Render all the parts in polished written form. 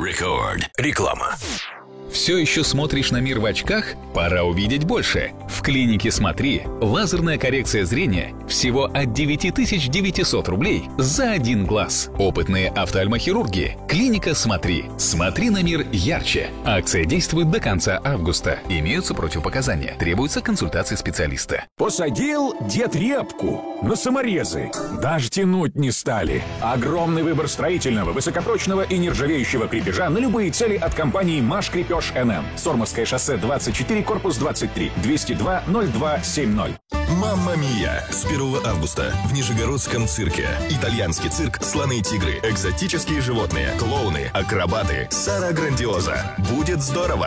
Рекорд. Реклама. Все еще смотришь на мир в очках? Пора увидеть больше. В клинике «Смотри» лазерная коррекция зрения всего от 9900 рублей за один глаз. Опытные офтальмохирурги. Клиника «Смотри». Смотри на мир ярче. Акция действует до конца августа. Имеются противопоказания. Требуется консультация специалиста. Посадил дед репку на саморезы. Даже тянуть не стали. Огромный выбор строительного, высокопрочного и нержавеющего крепежа на любые цели от компании «Маш Крепеж НМ». Сормовское шоссе 24, корпус 23, 202-0270. Мамма Мия. С 1 августа в Нижегородском цирке. Итальянский цирк, слоны и тигры, экзотические животные, клоуны, акробаты. Сара Грандиоза. Будет здорово!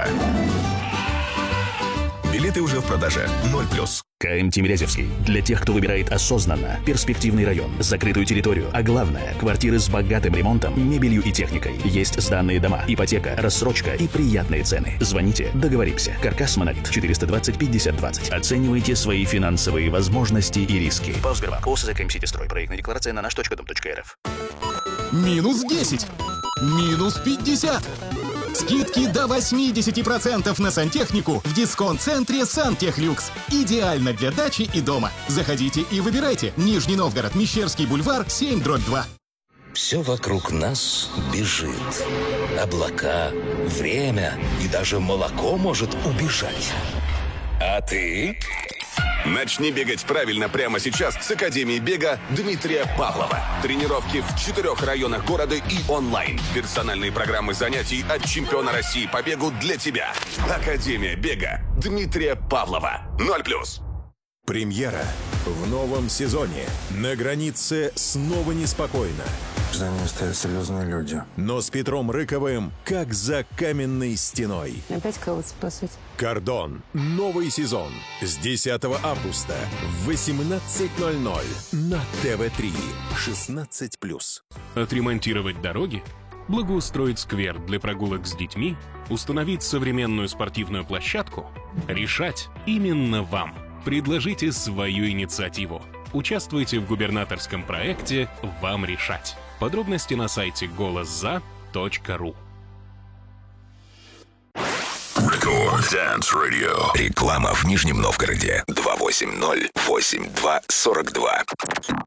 Билеты уже в продаже. 0+. КМ Тимирязевский. Для тех, кто выбирает осознанно, перспективный район, закрытую территорию, а главное, квартиры с богатым ремонтом, мебелью и техникой. Есть сданные дома, ипотека, рассрочка и приятные цены. Звоните, договоримся. Каркас Монолит 420 50 20. Оценивайте свои финансовые возможности и риски. ПАО Сбербанк. ОСЗ КМ Ситистрой. Проектная декларация на наш.дом.рф. Минус 10. Минус 50. Скидки до 80% на сантехнику в дисконт-центре «Сантехлюкс». Идеально для дачи и дома. Заходите и выбирайте. Нижний Новгород, Мещерский бульвар, 7/2. Все вокруг нас бежит. Облака, время и даже молоко может убежать. А ты... Начни бегать правильно прямо сейчас с Академии бега Дмитрия Павлова. Тренировки в 4 районах города и онлайн. Персональные программы занятий от чемпиона России по бегу для тебя. Академия бега Дмитрия Павлова. 0+. Премьера в новом сезоне. На границе снова неспокойно. За ним стоят серьезные люди. Но с Петром Рыковым как за каменной стеной. Опять кого-то спасать. «Кордон». Новый сезон. С 10 августа в 18:00 на ТВ3. 16+. Отремонтировать дороги? Благоустроить сквер для прогулок с детьми? Установить современную спортивную площадку? Решать именно вам. Предложите свою инициативу. Участвуйте в губернаторском проекте «Вам решать». Подробности на сайте голосза.ру. Рекорд Dance Radio. Реклама в Нижнем Новгороде. 280-82-42.